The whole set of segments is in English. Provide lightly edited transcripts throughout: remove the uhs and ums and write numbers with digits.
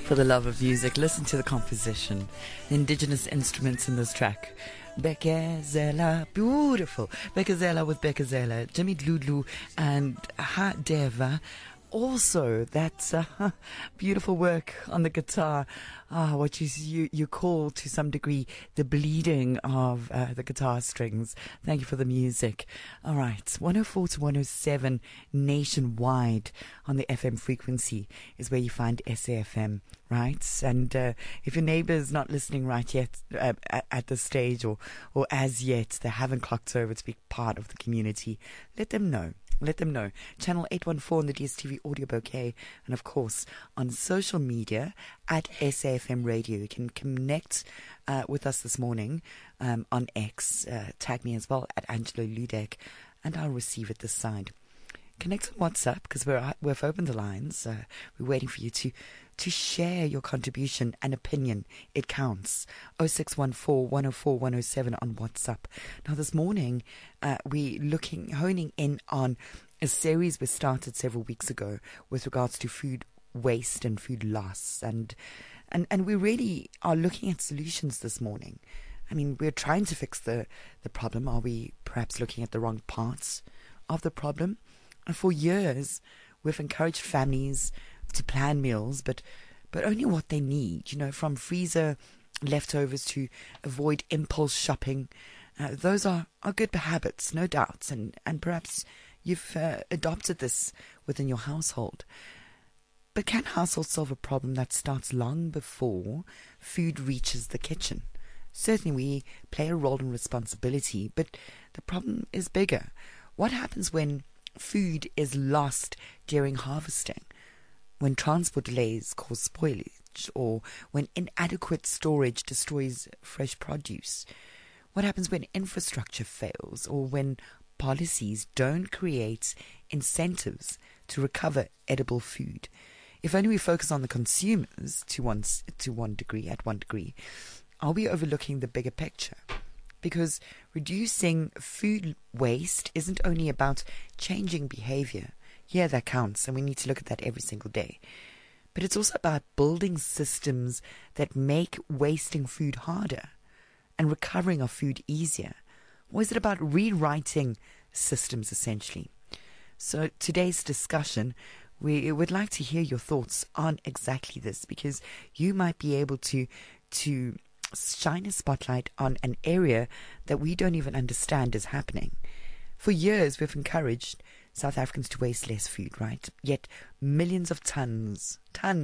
For the love of music, listen to the composition, the indigenous instruments in this track. Bekezela, beautiful. Bekezela with Bekezela, Jimmy Dludlu and Hadeva. Also, that beautiful work on the guitar, what you call to some degree the bleeding of the guitar strings. Thank you for the music. All right, 104 to 107 nationwide on the FM frequency is where you find SAFM, right? And if your neighbor is not listening right yet at this stage or as yet, they haven't clocked over to be part of the community, let them know. Let them know. Channel 814 on the DSTV audio bouquet. And of course, on social media at SAFM Radio. You can connect with us this morning on X. Tag me as well at Angelo Ludek. And I'll receive it this side. Connect on WhatsApp because we've opened the lines. We're waiting for you to share your contribution and opinion. It counts. 0614 104 107 on WhatsApp. Now this morning, we're honing in on a series we started several weeks ago with regards to food waste and food loss. And we really are looking at solutions this morning. I mean, we're trying to fix the problem. Are we perhaps looking at the wrong parts of the problem? And for years, we've encouraged families to plan meals, but only what they need, from freezer leftovers to avoid impulse shopping. Those are good habits, no doubt. And perhaps you've adopted this within your household. But can households solve a problem that starts long before food reaches the kitchen? Certainly we play a role in responsibility, but the problem is bigger. What happens when food is lost during harvesting? When transport delays cause spoilage, or when inadequate storage destroys fresh produce? What happens when infrastructure fails, or when policies don't create incentives to recover edible food? If only we focus on the consumers to one degree, are we overlooking the bigger picture? Because reducing food waste isn't only about changing behavior. Yeah, that counts, and we need to look at that every single day. But it's also about building systems that make wasting food harder and recovering of food easier. Or is it about rewriting systems, essentially? So today's discussion, we would like to hear your thoughts on exactly this, because you might be able to shine a spotlight on an area that we don't even understand is happening. For years, we've encouraged South Africans to waste less food, right? Yet millions of tons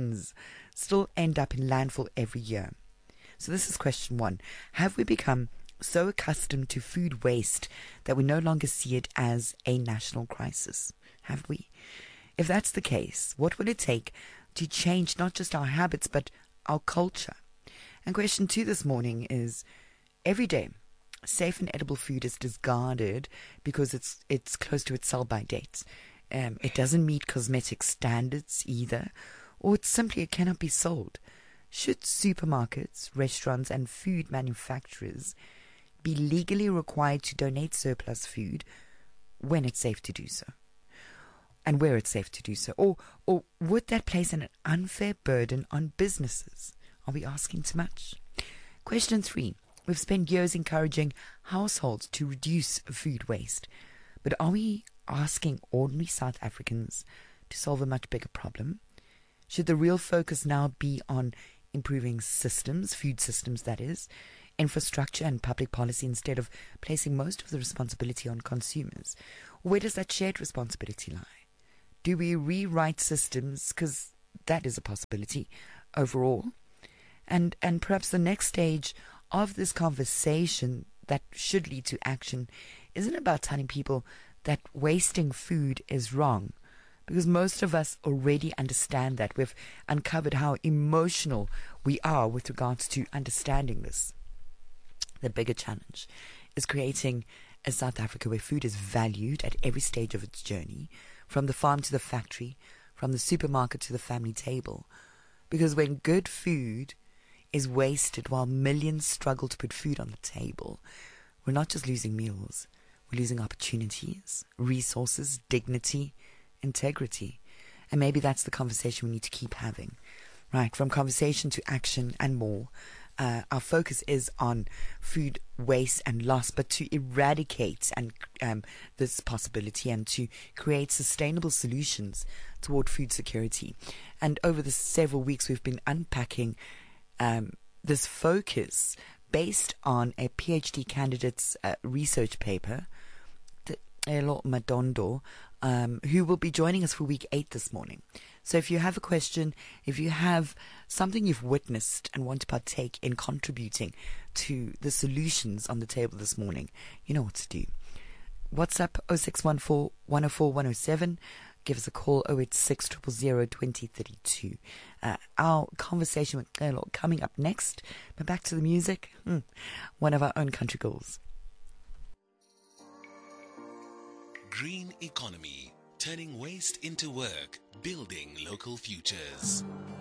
still end up in landfill every year. So this is question one. Have we become so accustomed to food waste that we no longer see it as a national crisis? Have we? If that's the case, what will it take to change not just our habits, but our culture? And question two this morning is, every day, safe and edible food is discarded because it's close to its sell-by date. It doesn't meet cosmetic standards either, or it cannot be sold. Should supermarkets, restaurants, and food manufacturers be legally required to donate surplus food when it's safe to do so? And where it's safe to do so? Or would that place an unfair burden on businesses? Are we asking too much? Question three. We've spent years encouraging households to reduce food waste. But are we asking ordinary South Africans to solve a much bigger problem? Should the real focus now be on improving systems, food systems that is, infrastructure and public policy, instead of placing most of the responsibility on consumers? Where does that shared responsibility lie? Do we rewrite systems? Because that is a possibility overall. And perhaps the next stage of this conversation that should lead to action isn't about telling people that wasting food is wrong, because most of us already understand that. We've uncovered how emotional we are with regards to understanding this. The bigger challenge is creating a South Africa where food is valued at every stage of its journey, from the farm to the factory, from the supermarket to the family table. Because when good food is wasted while millions struggle to put food on the table, we're not just losing meals, we're losing opportunities, resources, dignity, integrity. And maybe that's the conversation we need to keep having. Right, from conversation to action and more. Our focus is on food waste and loss, but to eradicate this possibility and to create sustainable solutions toward food security. And over the several weeks, we've been unpacking this focus based on a PhD candidate's research paper, Elo Madondo, who will be joining us for week 8 this morning. So if you have a question, if you have something you've witnessed and want to partake in contributing to the solutions on the table this morning, you know what to do. WhatsApp 0614 104 107. Give us a call 086 000 2032. Our conversation with Elo coming up next. But back to the music. One of our own country girls. Green economy, turning waste into work, building local futures.